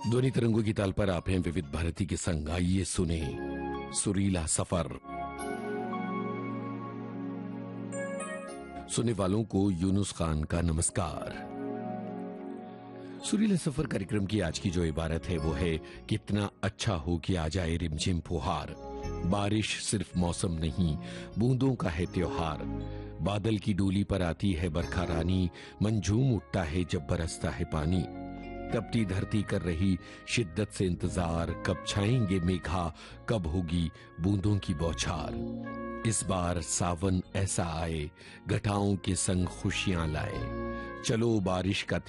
ध्वनि तरंगों की ताल पर आप हैं विविध भारती के संग। आइए सुने सुरीला सफर। सुनने वालों को यूनुस खान का नमस्कार। सुरीला सफर कार्यक्रम की आज की जो इबारत है वो है, कितना अच्छा हो कि आ जाए रिमझिम फुहार। बारिश सिर्फ मौसम नहीं, बूंदों का है त्योहार। बादल की डोली पर आती है बरखा रानी, मन झूम उठता है जब बरसता है पानी। तपती धरती कर रही शिद्दत से इंतजार, कब छाएंगे मेघा, कब होगी बूंदों की बौछार। इस बार सावन ऐसा आए, घटाओं के संग खुशियां लाए। चलो बारिश का